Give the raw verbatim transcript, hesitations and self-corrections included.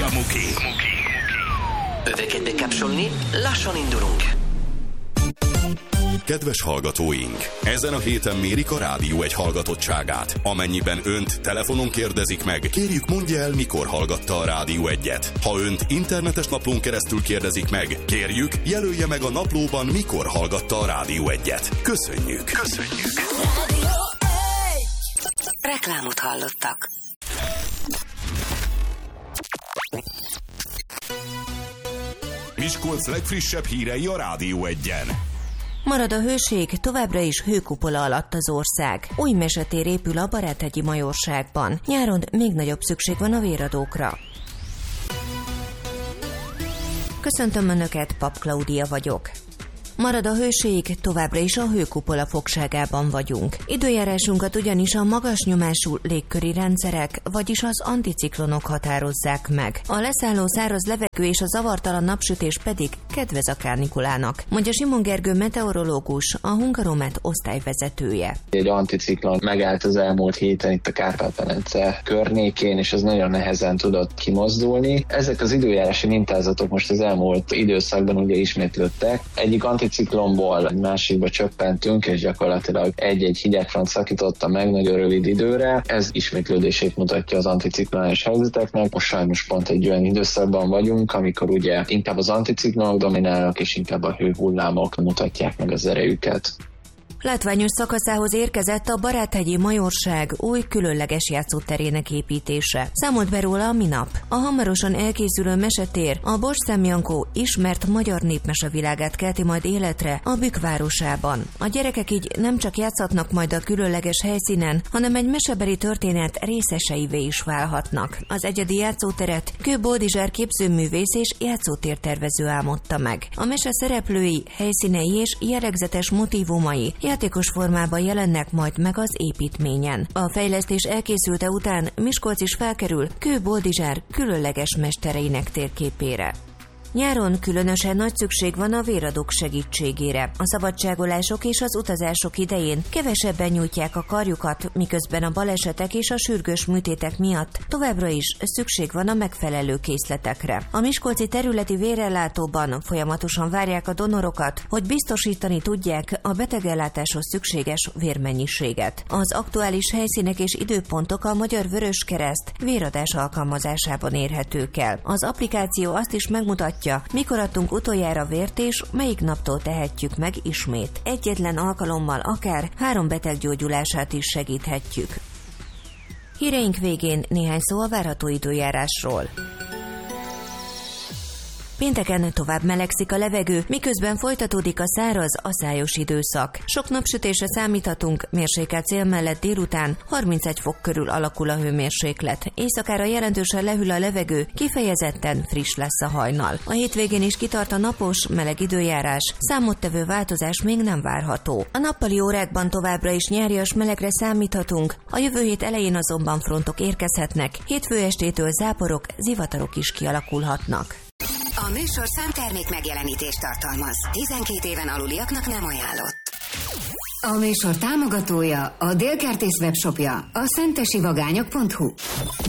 a Muki. Öveket bekapcsolni, lassan indulunk. Kedves hallgatóink! Ezen a héten mérik a Rádió egy hallgatottságát. Amennyiben önt telefonon kérdezik meg, kérjük mondja el, mikor hallgatta a Rádió egyet. Ha önt internetes naplón keresztül kérdezik meg, kérjük, jelölje meg a naplóban, mikor hallgatta a Rádió egyet. Köszönjük! Köszönjük! Rádió egy. Reklámot hallottak. Miskolc legfrissebb hírei a Rádió egyen. Marad a hőség, továbbra is hőkupola alatt az ország. Új mesetér épül a Baráthegyi Majorságban. Nyáron még nagyobb szükség van a véradókra. Köszöntöm Önöket, Pap Klaudia vagyok. Marad a hőség, továbbra is a hőkupola fogságában vagyunk. Időjárásunkat ugyanis a magas nyomású légköri rendszerek, vagyis az anticiklonok határozzák meg. A leszálló száraz levegő és a zavartalan napsütés pedig kedvez a kárnikulának, mondja Simon Gergő meteorológus, a Hungaromet osztályvezetője. Egy anticiklon megállt az elmúlt héten itt a Kárpát-medence környékén, és ez nagyon nehezen tudott kimozdulni. Ezek az időjárási mintázatok most az elmúlt időszakban ugye ismétlődtek. Egyik anticiklonból egy másikba csöppentünk, és gyakorlatilag egy-egy hidegfront szakította meg nagyon rövid időre. Ez ismétlődését mutatja az anticiklonális helyzeteknek. Most sajnos pont egy olyan időszakban vagyunk, amikor ugye inkább az anticiklonok dominálnak, és inkább a hőhullámok mutatják meg az erejüket. Látványos szakaszához érkezett a Baráthegyi Majorság új különleges játszóterének építése. Számolt be róla a minap. A hamarosan elkészülő mesetér a Bors-Szent Jankó ismert magyar népmesevilágát kelti majd életre a Bükk városában. A gyerekek így nem csak játszhatnak majd a különleges helyszínen, hanem egy mesebeli történet részeseivé is válhatnak. Az egyedi játszóteret Kő Boldizsár képzőművész és játszótértervező álmodta meg. A mese szereplői, helyszínei és jellegzetes motívumai játékos formában jelennek majd meg az építményen. A fejlesztés elkészülte után Miskolc is felkerül Kő Boldizsár különleges mestereinek térképére. Nyáron különösen nagy szükség van a véradók segítségére. A szabadságolások és az utazások idején kevesebben nyújtják a karjukat, miközben a balesetek és a sürgős műtétek miatt továbbra is szükség van a megfelelő készletekre. A miskolci területi vérellátóban folyamatosan várják a donorokat, hogy biztosítani tudják a betegellátáshoz szükséges vérmennyiséget. Az aktuális helyszínek és időpontok a Magyar Vöröskereszt véradás alkalmazásában érhetők el. Az applikáció azt is megmutatja, mikor adtunk utoljára vért, és melyik naptól tehetjük meg ismét. Egyetlen alkalommal akár három beteg gyógyulását is segíthetjük. Híreink végén néhány szó a várható időjárásról. Pénteken tovább melegszik a levegő, miközben folytatódik a száraz, aszályos időszak. Sok napsütésre számíthatunk, mérsékelt cél mellett délután harmincegy fok körül alakul a hőmérséklet. Éjszakára jelentősen lehűl a levegő, kifejezetten friss lesz a hajnal. A hétvégén is kitart a napos, meleg időjárás, számottevő változás még nem várható. A nappali órákban továbbra is nyárias melegre számíthatunk, a jövő hét elején azonban frontok érkezhetnek, hétfő estétől záporok, zivatarok is kialakulhatnak. A műsor számtermék megjelenítést tartalmaz. tizenkét éven aluliaknak nem ajánlott. A műsor támogatója, a Délkertész webshopja, a szentesivagányok pont hu.